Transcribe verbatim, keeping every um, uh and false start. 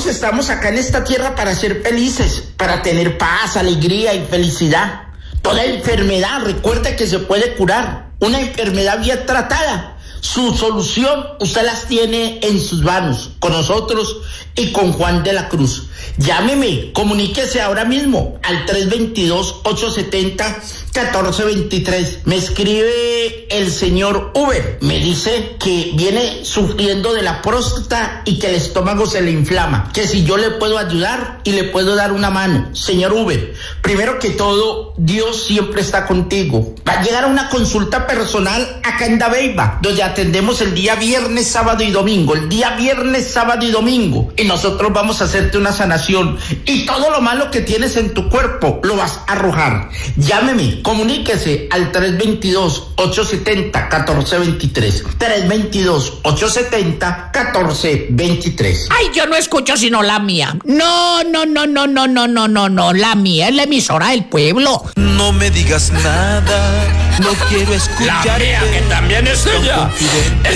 todos estamos acá en esta tierra para ser felices, para tener paz, alegría y felicidad. Toda enfermedad, recuerda que se puede curar. Una enfermedad bien tratada, su solución usted las tiene en sus manos, con nosotros y con Juan de la Cruz. Llámeme, comuníquese ahora mismo al tres dos dos, ocho siete cero, uno cuatro dos tres. Me escribe el señor Uber, me dice que viene sufriendo de la próstata y que el estómago se le inflama, que si yo le puedo ayudar y le puedo dar una mano. Señor Uber, primero que todo, Dios siempre está contigo. Va a llegar a una consulta personal acá en Dabeiba, donde atendemos el día viernes, sábado y domingo, el día viernes, sábado y domingo, y nosotros vamos a hacerte una sanación y todo lo malo que tienes en tu cuerpo lo vas a arrojar. Llámeme, comuníquese al tres dos dos, ocho siete cero, uno cuatro dos tres, tres dos dos, ocho siete cero, uno cuatro dos tres. Ay, yo no escucho sino la mía. No, no, no, no, no, no, no, no, no, la mía es la emisora del pueblo. No me digas nada, no quiero escuchar. La mía, que también es ella.